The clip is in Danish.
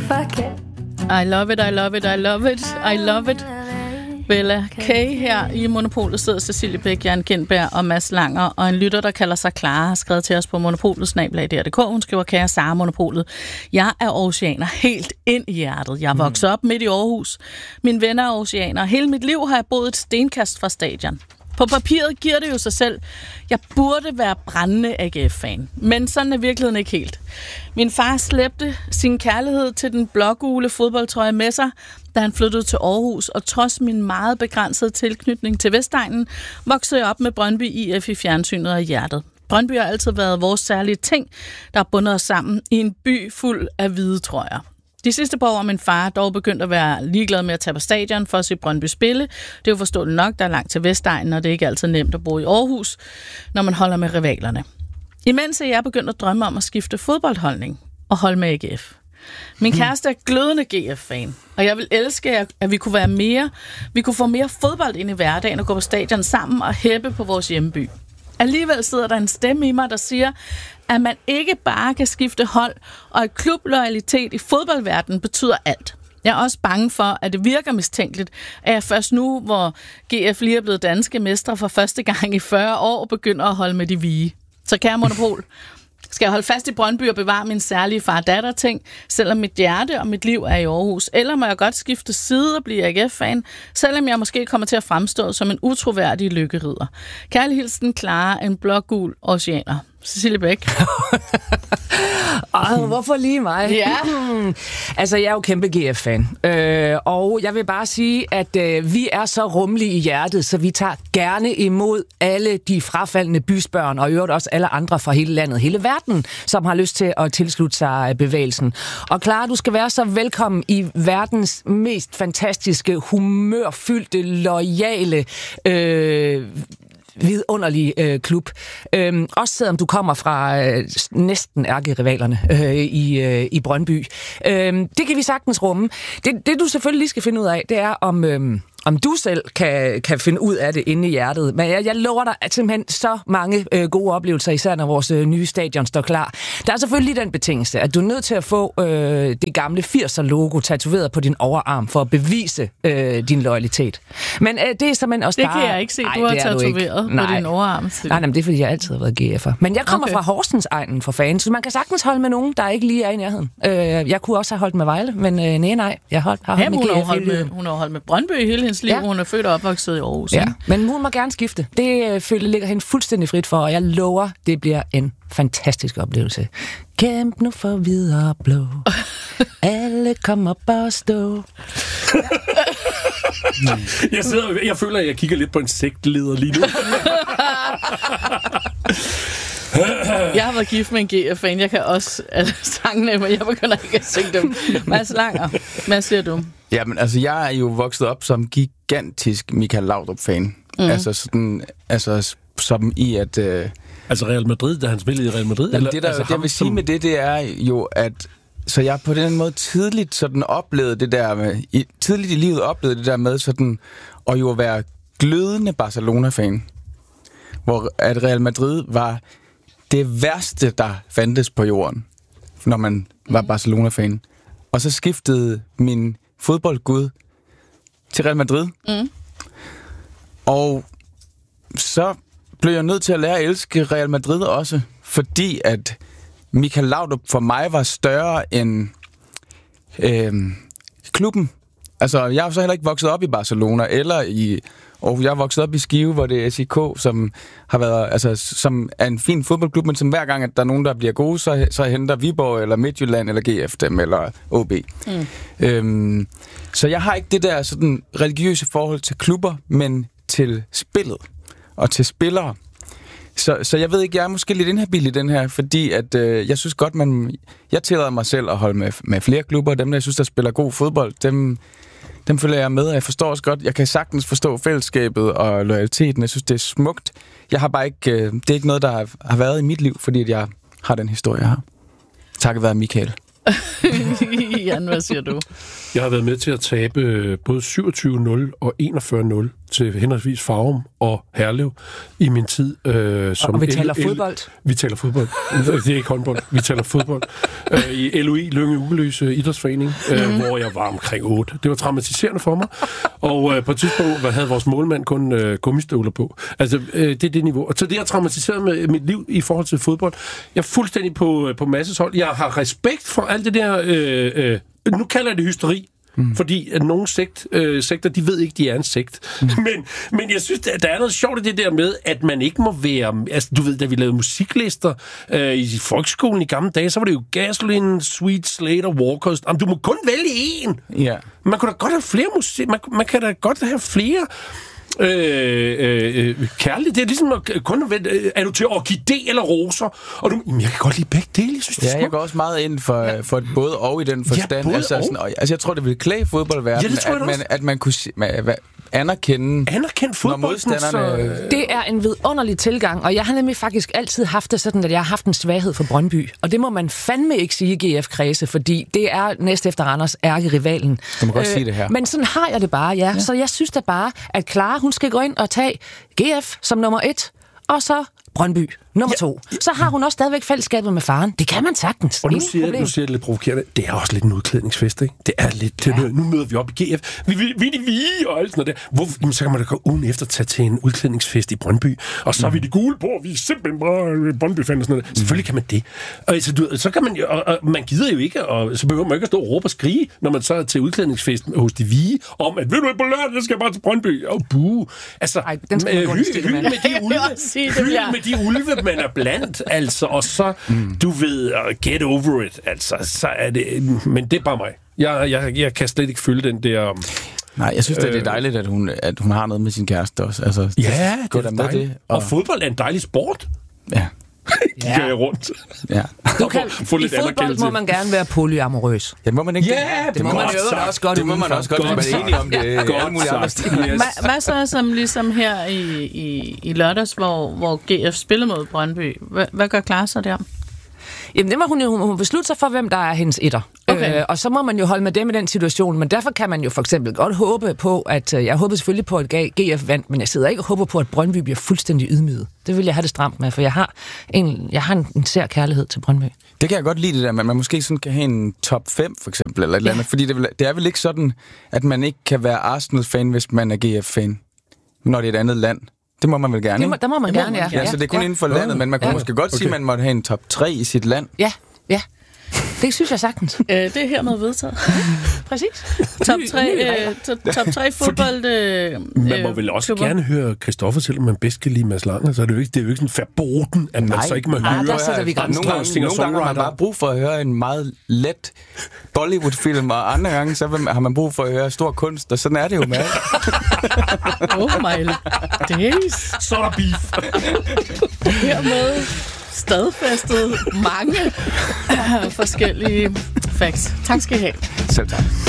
if I can. I love it, I love it, I love it, I love it. Bella K. her i Monopolet sidder Cecilie Bæk, Jan Gindberg og Mads Langer, og en lytter, der kalder sig Clara, har skrevet til os på monopolet@dr.dk. Hun skriver, kære Sara Monopolet, jeg er aarhusianer helt ind i hjertet. Jeg er vokset op midt i Aarhus. Mine venner er aarhusianer. Hele mit liv har jeg boet et stenkast fra stadion. På papiret giver det jo sig selv. Jeg burde være brændende AGF-fan, men sådan er virkeligheden ikke helt. Min far slæbte sin kærlighed til den blågule fodboldtrøje med sig, da han flyttede til Aarhus, og trods min meget begrænsede tilknytning til Vestegnen, voksede jeg op med Brøndby IF i fjernsynet og i hjertet. Brøndby har altid været vores særlige ting, der har bundet os sammen i en by fuld af hvide trøjer. De sidste par år er min far dog begyndt at være ligeglad med at tage på stadion for at se Brøndby spille. Det er jo forståeligt nok, der er langt til Vestegnen, og det er ikke altid nemt at bo i Aarhus, når man holder med rivalerne. Imens er jeg begyndt at drømme om at skifte fodboldholdning og holde med AGF. Min kæreste er glødende GF-fan, og jeg vil elske, at vi kunne være mere. Vi kunne få mere fodbold ind i hverdagen og gå på stadion sammen og hæppe på vores hjemby. Alligevel sidder der en stemme i mig, der siger, at man ikke bare kan skifte hold, og at klubloyalitet i fodboldverdenen betyder alt. Jeg er også bange for, at det virker mistænkeligt, at jeg først nu, hvor GF lige er blevet danske mestre for første gang i 40 år, begynder at holde med de vige. Så kære Monopol, skal jeg holde fast i Brøndby og bevare min særlige far-datter-ting, selvom mit hjerte og mit liv er i Aarhus? Eller må jeg godt skifte side og blive AGF-fan, selvom jeg måske kommer til at fremstå som en utroværdig lykkerider? Kærlig hilsen, Clara, en blågul oceaner. Cecilie Bæk. Hvorfor lige mig? Ja. Altså, jeg er jo kæmpe GF-fan. Og jeg vil bare sige, at vi er så rummelige i hjertet, så vi tager gerne imod alle de frafaldne bysbørn, og i øvrigt også alle andre fra hele landet, hele verden, som har lyst til at tilslutte sig bevægelsen. Og Clara, du skal være så velkommen i verdens mest fantastiske, humørfyldte, loyale vidunderlige klub. Også selvom du kommer fra næsten ærkerivalerne i Brøndby. Det kan vi sagtens rumme. Det du selvfølgelig lige skal finde ud af, det er om du selv kan finde ud af det inde i hjertet. Men jeg lover dig at simpelthen så mange gode oplevelser, især når vores nye stadion står klar. Der er selvfølgelig den betingelse, at du er nødt til at få det gamle 80'er-logo tatoveret på din overarm for at bevise din loyalitet. Men det er simpelthen også det kan jeg ikke se, du har tatoveret på din overarm. Nej, det er fordi, jeg altid har været GF'er. Men jeg kommer fra Horsens-egnen for fans, så man kan sagtens holde med nogen, der ikke lige er i nærheden. Jeg kunne også have holdt med Vejle, men nej, jeg har holdt med GF. Hun har holdt med Brøndby hele hendes liv. Ja. Hun er født og opvokset i Aarhus. Ja, men hun må gerne skifte. Det ligger hende fuldstændig frit for, og jeg lover, det bliver en fantastisk oplevelse. Kæmp nu for videre blå. Alle kommer bare stå. Jeg føler, at jeg kigger lidt på en sektleder lige nu. Jeg har været gift med en GF-fan. Jeg kan også alle sangene, men jeg begynder ikke at synge dem. Mads Langer, hvad siger du? Jamen, altså, jeg er jo vokset op som gigantisk Michael Laudrup-fan. Altså, som i at... Altså Real Madrid, da han spillede i Real Madrid? Jamen, eller, det jeg vil sige med det er jo, at... Så jeg på den måde tidligt sådan oplevede det der med... Tidligt i livet oplevede det der med sådan... Og jo at være glødende Barcelona-fan. Hvor at Real Madrid var det værste, der fandtes på jorden, når man var Barcelona-fan. Og så skiftede min fodboldgud til Real Madrid. Og så blev jeg nødt til at lære at elske Real Madrid også, fordi at Michael Laudrup for mig var større end klubben. Altså, jeg har så heller ikke vokset op i Barcelona, og jeg er vokset op i Skive, hvor det er SIK, som har været, altså, som er en fin fodboldklub, men som hver gang, at der er nogen, der bliver gode, så henter Viborg, eller Midtjylland, eller GF dem, eller OB. Så jeg har ikke det der sådan religiøse forhold til klubber, men til spillet, og til spillere. Så jeg ved ikke, jeg er måske lidt inhabil i den her, fordi at jeg synes godt, jeg tillader mig selv at holde med flere klubber, dem der jeg synes, der spiller god fodbold, dem følger jeg med, og jeg forstår også godt, jeg kan sagtens forstå fællesskabet og loyaliteten, jeg synes, det er smukt. Jeg har bare ikke, det er ikke noget, der har været i mit liv, fordi at jeg har den historie, jeg har. Takket være Michael. Jan, hvad siger du? Jeg har været med til at tabe både 27-0 og 41-0 til henholdsvis Farum og Herlev i min tid som... Og vi taler fodbold? Vi taler fodbold. Det er ikke håndbold. Vi taler fodbold. I LOI, Lønge Ugeløse Idrætsforening, hvor jeg var omkring 8. Det var traumatiserende for mig. Og på et tidspunkt havde vores målmand kun gummistøvler på. Altså, det er det niveau. Så det har traumatiseret med mit liv i forhold til fodbold. Jeg er fuldstændig på Masses hold. Jeg har respekt for alt det der... nu kalder jeg det hysteri. Fordi at nogle sekter, de ved ikke, de er en sekt. Men jeg synes, der er noget sjovt i det der med, at man ikke må være... Altså, du ved, da vi lavede musiklister i folkeskolen i gamle dage, så var det jo Gasoline, Sweet Slate og Walkers. Jamen, du må kun vælge én. Ja. Man kunne da godt have flere musik... Man kan da godt have flere... kærligt. Det er ligesom kun er du til orkidé eller roser? Og jeg kan godt lide begge dele. Jeg synes, det er jeg går også meget ind for både og i den forstand. Ja, altså jeg tror, det ville klæde fodboldverdenen, at man kunne anerkende fodboldstanderne. Det er en vidunderlig tilgang, og jeg har nemlig faktisk altid haft det sådan, at jeg har haft en svaghed for Brøndby. Og det må man fandme ikke sige i GF-kredse, fordi det er næst efter Randers ærkerivalen. Du må godt sige det her. Men sådan har jeg det bare, ja. Så jeg synes da bare, at Clara, hun skal gå ind og tage GF som nummer 1, og så Brøndby nummer 2. Så har hun også stadigvæk fællesskabet med faren. Det kan man sagtens. Og nu siger jeg det lidt provokerende. Det er også lidt en udklædningsfest, ikke? Det er lidt... Ja. Nu møder vi op i GF. Vi er de hvide og alt sådan noget der. Så kan man da gå ugen efter tage til en udklædningsfest i Brøndby. Og så er vi de gule på, og vi er simpelthen bare Brøndby-fan og sådan noget. Selvfølgelig kan man det. Og så kan man jo... Og man gider jo ikke, og så behøver man ikke at stå og råbe og skrige, når man så er til udklædningsfest hos de hvide, om at ved du på lørdag, jeg skal bare til Brøndby. Og buh. Altså, hylde med de ulve, man er blandt, altså, og så, du ved, get over it, altså, så er det, men det er bare mig. Jeg kan slet ikke følge den der... Nej, jeg synes, det er dejligt, at hun har noget med sin kæreste også. Altså, ja, det er dejligt. Og fodbold er en dejlig sport. Ja. Kigger jeg rundt. Ja. I fodbold må man gerne være polyamorøs. Ja, må man ikke? Ja, det må man jo også godt. Det må man også godt, hvis man er enige om det. Godt. Masser som ligesom her i lørdags, hvor GF spillede mod Brøndby. Hvad gør Clara så der? Jamen, det må hun beslutte sig for, hvem der er hendes etter. Okay. Og så må man jo holde med dem i den situation, men derfor kan man jo for eksempel godt håbe på, at jeg håber selvfølgelig på, at GF vandt, men jeg sidder ikke og håber på, at Brøndby bliver fuldstændig ydmyget. Det vil jeg have det stramt med, for jeg har en sær kærlighed til Brøndby. Det kan jeg godt lide det der, men man måske sådan kan have en top 5 for eksempel, eller et eller andet, fordi det er vel ikke sådan, at man ikke kan være Arsenal-fan, hvis man er GF-fan, når det er et andet land. Det må man vel gerne, Der må man gerne, ja. Ja, så det er kun inden for landet, men man kan måske godt sige, at man måtte have en top 3 i sit land. Ja. Det synes jeg sagtens. Det er hermed vedtaget. Præcis. Top 3 fodbold... man må vel også gerne høre Christoffer, selvom man bedst kan lide Mads Langer, så det er jo ikke sådan verboten, at man så ikke må høre. Der sætter vi grænsen. Nogle gange har man bare brug for at høre en meget let Bollywood-film, og andre gange så har man brug for at høre stor kunst, og sådan er det jo med. Oh my days. Så er der beef. Hermed stadfæstet mange forskellige facts. Tak skal I have. Selv tak.